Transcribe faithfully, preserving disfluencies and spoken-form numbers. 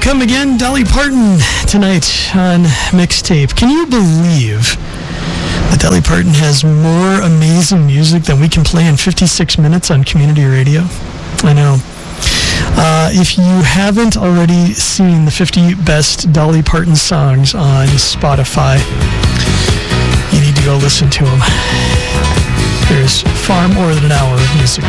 Come again, Dolly Parton tonight on Mixtape. Can you believe that Dolly Parton has more amazing music than we can play in fifty-six minutes on community radio? I know. Uh, if you haven't already seen the fifty best Dolly Parton songs on Spotify, you need to go listen to them. There's far more than an hour of music